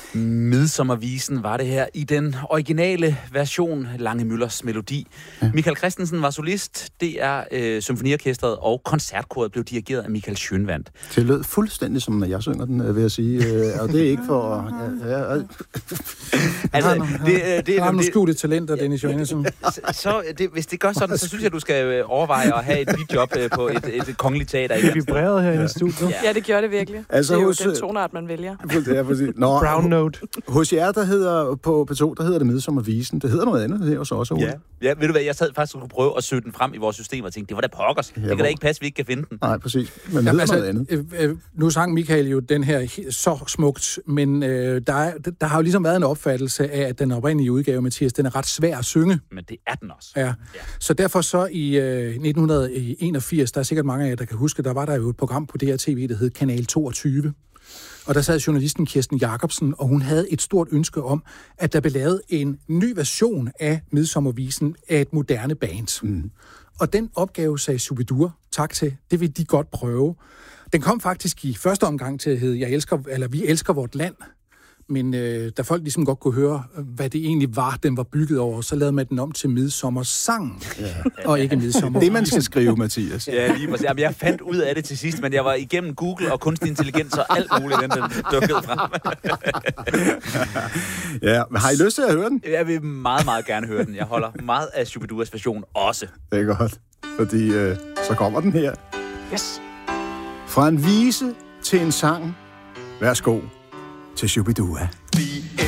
Midsommervisen var det her i den originale version, Lange Müllers melodi. Ja. Michael Christensen var solist, DR Symfoniorkestret og koncertkoret blev dirigeret af Michael Schønwandt. Det lød fuldstændig som, når jeg synger den, vil jeg sige. Og det er ikke for... Det har nogle skjulte talenter, Dennis Johannesson. Hvis det gør sådan, så synes jeg, du skal overveje at have et bidjob på et kongeligt teater. Det vibrerede her i studiet. Ja, det gjorde det virkelig. Altså, det er jo den tonart, man vælger. Brown note. Hos jer, der hedder på P2, der hedder det Midsommervisen. Det hedder noget andet, det er jo så også. Ja, ved du hvad, jeg sad faktisk og kunne prøve at søge den frem i vores system og tænkte, det var da pokkers. Det kan da ikke passe, vi ikke kan finde den. Nej, præcis. Men det hedder noget andet. Nu sang Michael jo den her så smukt, men der har jo ligesom været en opfattelse af, at den oprindelige udgave, Mathias, den er ret svær at synge. Men det er den også. Ja. Så derfor så i 1981, der er sikkert mange af jer, der kan huske, der var der jo et program på DRTV, der hed Kanal 22. Og der sad journalisten Kirsten Jacobsen, og hun havde et stort ønske om, at der blev lavet en ny version af Midsommervisen af et moderne band. Mm. Og den opgave sagde Shu-bi-dua tak til. Det vil de godt prøve. Den kom faktisk i første omgang til at hedde Vi elsker vort land. Men da folk ligesom godt kunne høre, hvad det egentlig var, den var bygget over, så lavede man den om til Midsommersang, og ikke Midsommer. Det man skal skrive, Mathias. Ja, lige præcis. Jamen, jeg fandt ud af det til sidst, men jeg var igennem Google og kunstig intelligens og alt muligt, den dukkede frem. Ja, men har I lyst til at høre den? Jeg vil meget, meget gerne høre den. Jeg holder meget af Shu-bi-duas version også. Det er godt, fordi så kommer den her. Yes. Fra en vise til en sang. Værsgo til Shu-bi-dua. Vi